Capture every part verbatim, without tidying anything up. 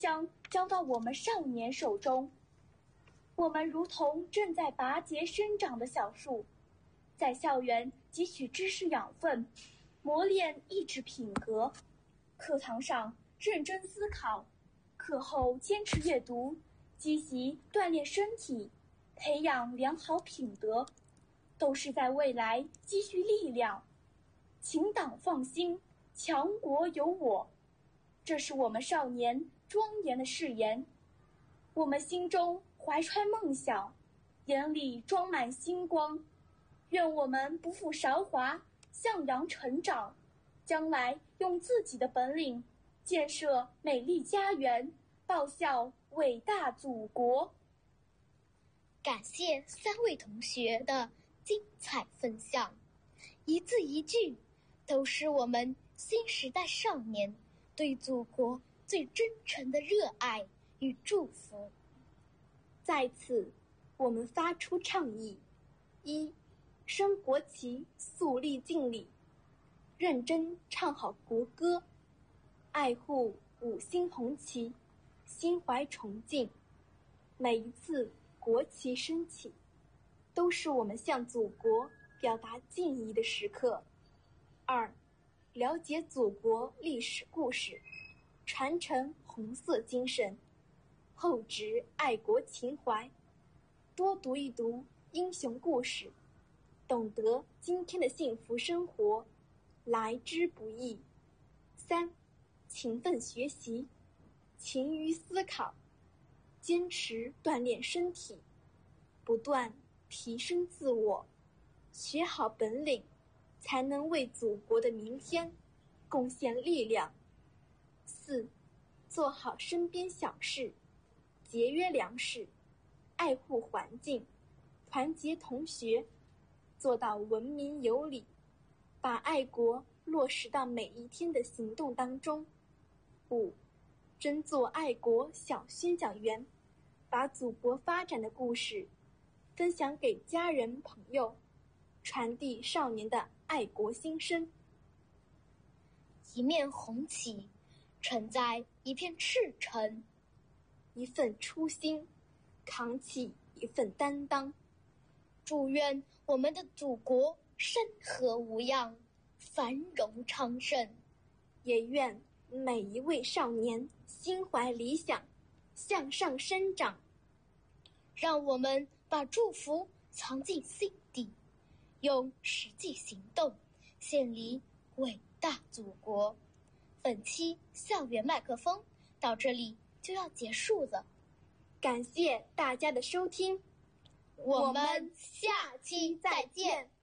将交到我们少年手中。我们如同正在拔节生长的小树，在校园汲取知识养分，磨练意志品格。课堂上认真思考，课后坚持阅读，积极锻炼身体，培养良好品德，都是在未来积蓄力量。请党放心，强国有我，这是我们少年庄严的誓言。我们心中怀揣梦想，眼里装满星光。愿我们不负韶华，向阳成长，将来用自己的本领建设美丽家园，报效伟大祖国。 感谢三位同学的精彩分享，一字一句都是我们新时代少年对祖国最真诚的热爱与祝福。 在此，我们发出倡议：一、升国旗，肃立敬礼，认真唱好国歌，爱护五星红旗，心怀崇敬。每一次国旗升起，都是我们向祖国表达敬意的时刻。二、了解祖国历史故事，传承红色精神，厚植爱国情怀，多读一读英雄故事，懂得今天的幸福生活来之不易。三、勤奋学习，勤于思考，坚持锻炼身体，不断提升自我，学好本领，才能为祖国的明天贡献力量。四、做好身边小事，节约粮食，爱护环境，团结同学，做到文明有礼，把爱国落实到每一天的行动当中。五、真做爱国小宣讲员，把祖国发展的故事分享给家人朋友，传递少年的爱国心声。 一面红旗承载一片赤诚， 一份初心扛起一份担当。 祝愿我们的祖国山河无恙，繁荣昌盛， 也愿每一位少年心怀理想，向上生长。 让我们把祝福藏进心底，用实际行动献礼伟大祖国。本期校园麦克风到这里就要结束了， 感谢大家的收听， 我们下期再见。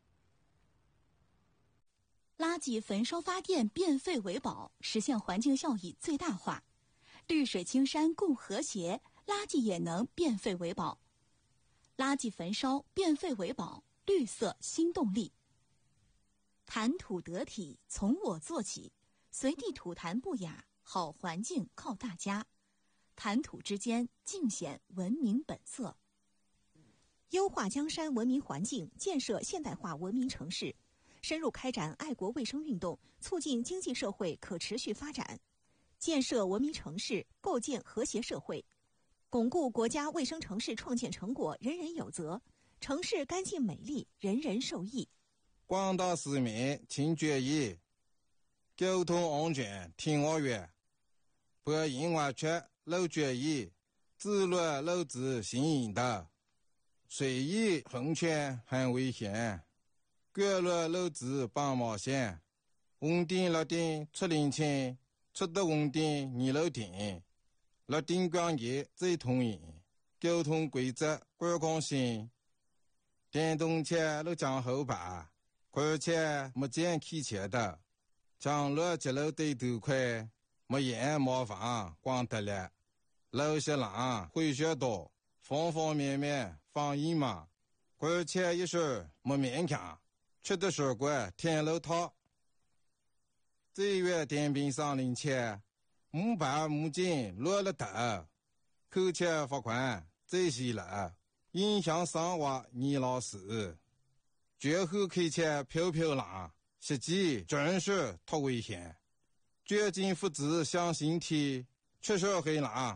垃圾焚烧发电变废为宝，实现环境效益最大化。绿水青山共和谐，垃圾也能变废为宝。垃圾焚烧变废为宝，绿色新动力。谈吐得体，从我做起，随地吐痰不雅，好环境靠大家。谈吐之间尽显文明本色。优化江山文明环境，建设现代化文明城市，深入开展爱国卫生运动，促进经济社会可持续发展，建设文明城市，构建和谐社会，巩固国家卫生城市创建成果人人有责，城市干净美丽，人人受益。 广大市民请注意，交通安全听我约，不因为缺漏注意，自乱漏子行引导，随意横权很危险，各乱漏子帮冒险，稳定落定出领情，出得稳定二楼定，落定关节最通营，交通规则管控性，电动车都讲后排，而且没见开车的，降落节楼对头快，没烟没房光得了，路些浪会学多，方方面面防疫嘛，而且一时没勉强，吃的水果天楼套，这月电瓶上领钱，五百五斤落了头，扣钱罚款这些了，影响生活你老师。绝后开车飘飘浪，实际真是太危险。绝禁复制向心体，出手黑狼。